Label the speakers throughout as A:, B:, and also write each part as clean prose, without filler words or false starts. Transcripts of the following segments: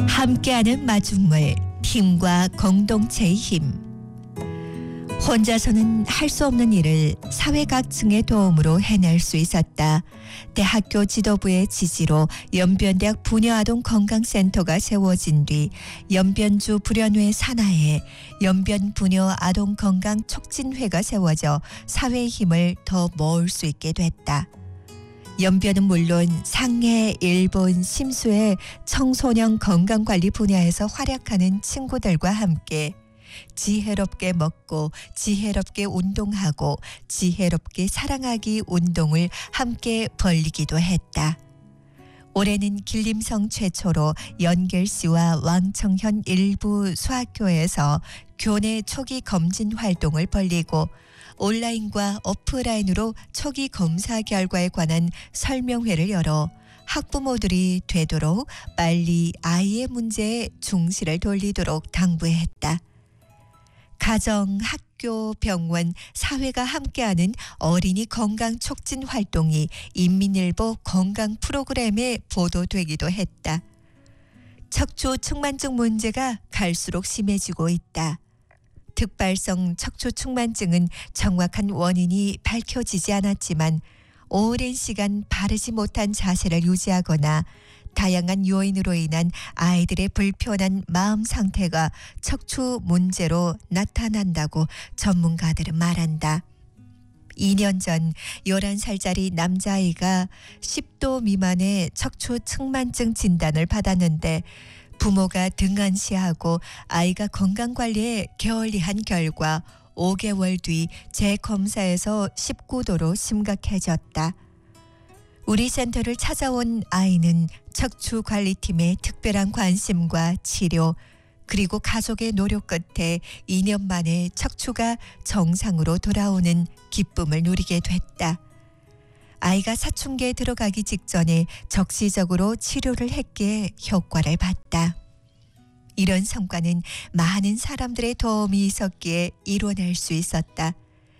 A: 함께하는 마중물, 팀과 공동체의 힘. 혼자서는 할 수 없는 일을 사회 각층의 도움으로 해낼 수 있었다. 대학교 지도부의 지지로 연변대학 부녀아동 건강센터가 세워진 뒤 연변주 불연회 산하에 연변부녀 아동 건강 촉진회가 세워져 사회의 힘을 더 모을 수 있게 됐다. 연변은 물론 상해, 일본, 심수의 청소년 건강관리 분야에서 활약하는 친구들과 함께 지혜롭게 먹고 지혜롭게 운동하고 지혜롭게 사랑하기 운동을 함께 벌이기도 했다. 올해는 길림성 최초로 연결시와 왕청현 일부 수학교에서 교내 초기 검진 활동을 벌이고 온라인과 오프라인으로 초기 검사 결과에 관한 설명회를 열어 학부모들이 되도록 빨리 아이의 문제에 중시를 돌리도록 당부했다. 가정, 학교, 병원, 사회가 함께하는 어린이 건강 촉진 활동이 인민일보 건강 프로그램에 보도되기도 했다. 척추 측만증 문제가 갈수록 심해지고 있다. 특발성 척추 측만증은 정확한 원인이 밝혀지지 않았지만 오랜 시간 바르지 못한 자세를 유지하거나 다양한 요인으로 인한 아이들의 불편한 마음 상태가 척추 문제로 나타난다고 전문가들은 말한다. 2년 전 11살짜리 남자아이가 10도 미만의 척추 측만증 진단을 받았는데 부모가 등한시하고 아이가 건강관리에 게을리한 결과 5개월 뒤 재검사에서 19도로 심각해졌다. 우리 센터를 찾아온 아이는 척추관리팀의 특별한 관심과 치료 그리고 가족의 노력 끝에 2년 만에 척추가 정상으로 돌아오는 기쁨을 누리게 됐다. 아이가 사춘기에 들어가기 직전에 적시적으로 치료를 했기에 효과를 봤다. 이런 성과는 많은 사람들의 도움이 있었기에 이뤄낼 수 있었다.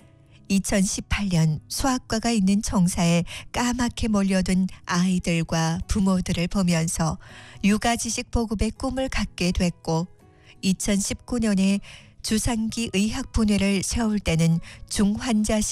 A: 2018년 수학과가 있는 청사에 까맣게 몰려든 아이들과 부모들을 보면서 육아지식 보급의 꿈을 갖게 됐고 2019년에 주상기 의학 분회를 세울 때는 중환자실